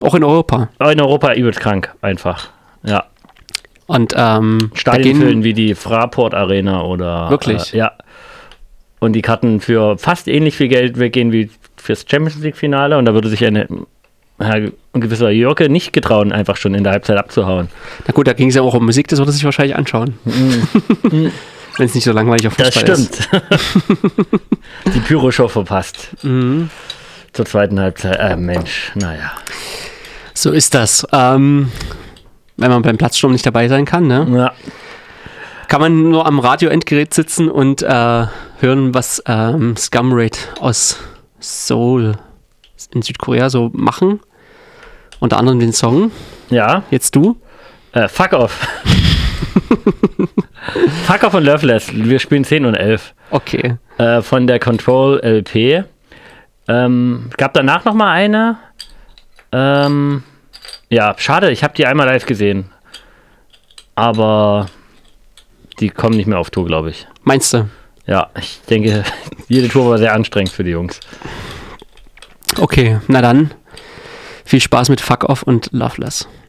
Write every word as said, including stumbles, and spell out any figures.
Auch in Europa. In Europa übelst krank, einfach. Ja. Und ähm, Stadien füllen wie die Fraport Arena oder. Wirklich? Äh, ja. Und die Karten für fast ähnlich viel Geld weggehen wie fürs Champions League Finale. Und da würde sich eine, ein gewisser Jörke nicht getrauen, einfach schon in der Halbzeit abzuhauen. Na gut, da ging es ja auch um Musik, das würde sich wahrscheinlich anschauen. Mm. Wenn es nicht so langweilig auf Fußball das ist. Das stimmt. Die Pyro-Show verpasst. Mhm. Zur zweiten Halbzeit. Äh, Mensch, naja. So ist das. Ähm, wenn man beim Platzsturm nicht dabei sein kann, ne? Ja. Kann man nur am Radioendgerät sitzen und äh, hören, was ähm, Scum Raid aus Seoul in Südkorea so machen. Unter anderem den Song. Ja. Jetzt du. Äh, fuck off. Fuck off und Loveless. Wir spielen zehn und elf. Okay. Äh, von der Control L P. Ähm, gab danach noch mal eine. Ähm, ja, schade, ich habe die einmal live gesehen. Aber die kommen nicht mehr auf Tour, glaube ich. Meinst du? Ja, ich denke, jede Tour war sehr anstrengend für die Jungs. Okay, na dann. Viel Spaß mit Fuck Off und Loveless.